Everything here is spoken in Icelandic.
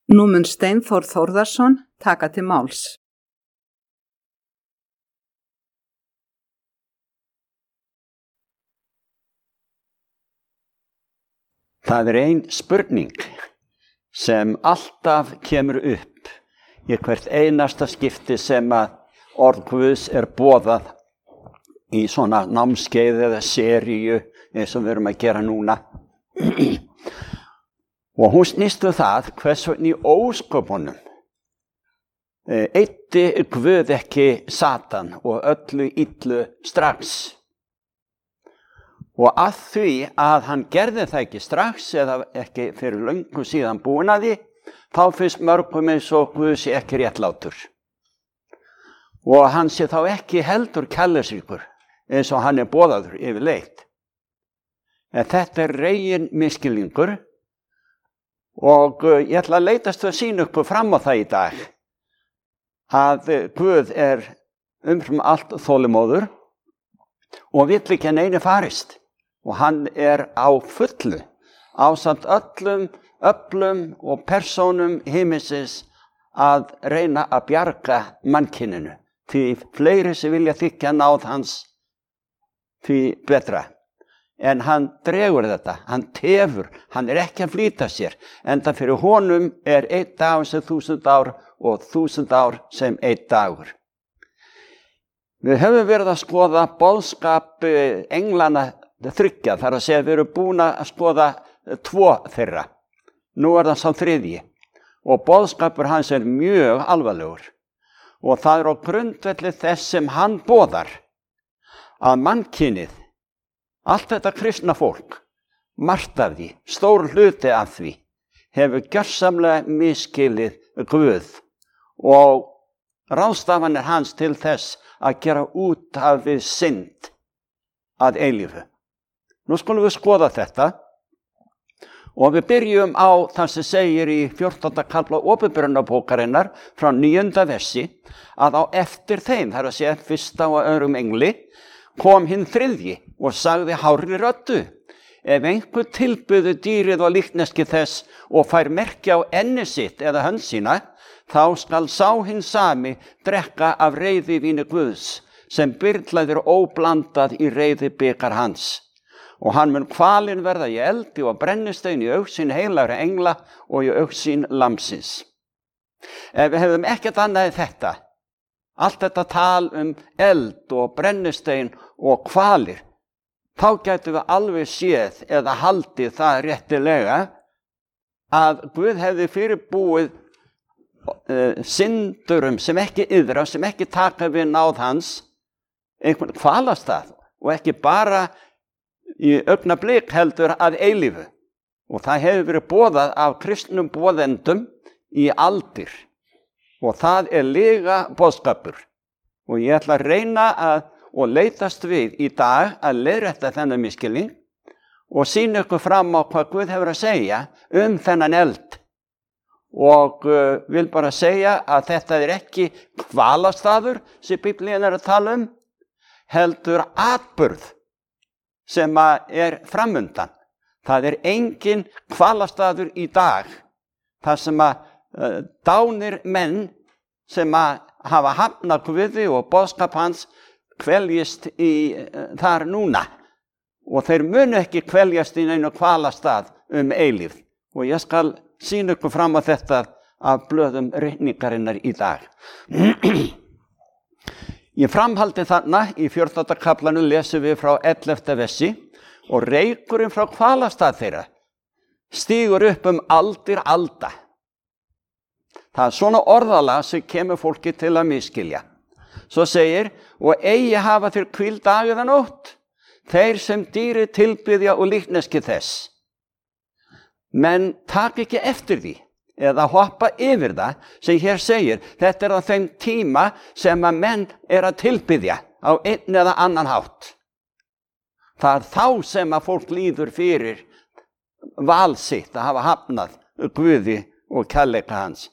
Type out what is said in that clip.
Nú mun Steinþór Þórðarson taka til máls. Það ein spurning sem alltaf kemur upp í hvert einasta skipti sem að orð Guðs boðað í svona námskeið eða seríu eins og við erum að gera núna. Og hún snýst það hvers vegna í ósköpunum eyddi Guð ekki Satan og öllu illu strax. Og að því að hann gerði það ekki strax eða ekki fyrir löngu síðan búin að því, þá finnst mörgum eins og Guð sé ekki réttlátur. Og hann sé þá ekki heldur kærleiksríkur eins og hann boðaður yfirleitt. En þetta regin misskilningur og ég ætla að leitast að sýna ykkur fram á það í dag að Guð umfram allt þolinmóður og vill ekki að neinu farist. Og hann á fullu ásamt öllum öflum og persónum himinsins að reyna að bjarga mannkyninu. Því fleiri sem vilja þykja náð hans, því betra. En hann dregur þetta, hann tefur, hann ekki að flýta sér. Enda fyrir honum 1 dagur sem 1000 ár og 1000 ár sem 1 dagur. Við höfum verið að skoða boðskap englana 3, þar að segja við erum búin að skoða 2 þeirra. Nú það sá 3. Og boðskapur hans mjög alvarlegur. Og það á grundvelli þess sem hann boðar að mannkynið, allt þetta kristna fólk, margt af því, stór hluti af því, hefur gjörsamlega misskilið Guð og ráðstafanir hans til þess að gera út af við synd að eilífu. Nú skulum við skoða þetta og við byrjum á það sem segir í 14. kafla Opinberunarbókarinnar frá 9. versi að á eftir þeim, það að segja 1. og 2. engli, kom hinn 3. og sagði hárri röddu: ef einhver tilbyður dýrið og líkneski þess og fær merki á enni sitt eða hönd sína, þá skal sá hinn sami drekka af reiðivíni Guðs, sem byrlaðir óblandað í reiðibikar hans. Og hann mun hvalinn verða í eldi og brennistein í augsýn heilagra engla og í augsýn lamsins. Ef við hefðum ekkert annað en þetta, allt þetta tal eld og brennistein og hvalir, þá gætum við alveg séð eða haldið það réttilega að Guð hefði fyrirbúið syndurum sem ekki yðra, sem ekki taka við náð hans, einhvern hvalastað og ekki bara í augnablik heldur að eilífu. Og það hefur verið boðað af kristnum boðendum í aldir. Og það líka boðskapur. Og ég ætla að reyna og leitast við í dag að leiðrétta þennan misskilning og sýna ykkur fram á hvað Guð hefur að segja þennan eld. Og vil bara segja að þetta ekki hvalastaður sem Biblían að tala heldur atburð sem framundan. Það engin hvalastaður í dag, þar sem dánir menn sem hafa hafnað Guði og boðskap hans kveljist þar núna. Og þeir munu ekki kveljast í neinu hvalastað eilífð. Og ég skal sýna ykkur fram á þetta af blöðum ritningarinnar í dag. Í framhaldi þarna, í 14. kaflanum lesum við frá 11. versi og reykurinn frá hvalastað þeirra stígur upp aldir alda. Það svona orðalag sem kemur fólki til að misskilja. Svo segir: og eigi hafa þeir hvíld dag eða nótt, þeir sem dýri tilbyðja og líkneski þess. Men tak ekki eftir því eða hoppa yfir það sem hér segir. Þetta á þeim tíma sem að menn að tilbyðja á einn eða annan hátt. Það þá sem að fólk líður fyrir val sitt að hafa hafnað Guði og kærleika hans.